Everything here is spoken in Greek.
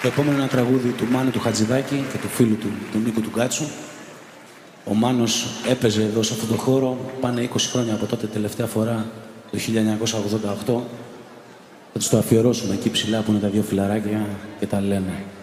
Το επόμενο είναι ένα τραγούδι του Μάνου του Χατζηδάκη και του φίλου του, του Νίκου του Γκάτσου. Ο Μάνος έπαιζε εδώ σε αυτόν τον χώρο, πάνε 20 χρόνια από τότε, τελευταία φορά, το 1988. Θα τους το αφιερώσουμε εκεί ψηλά που είναι τα δύο φιλαράκια και τα λένε.